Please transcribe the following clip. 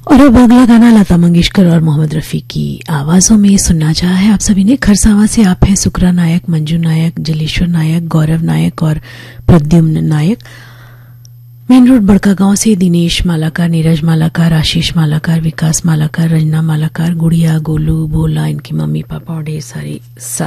और अब अगला गाना लता मंगेशकर और मोहम्मद रफी की आवाजों में सुनना चाहा है आप सभी ने। खरसावां से आप हैं सुकरा नायक, मंजू नायक, जलेश्वर नायक, गौरव नायक और प्रद्युम्न नायक। मेन रोड बड़कागांव से दिनेश मालाकार, नीरज मालाकार, आशीष मालाकार, विकास मालाकार, रंजना मालाकार, गुड़िया, गोलू, भोला, इनकी मम्मी पापा और ढेर सारी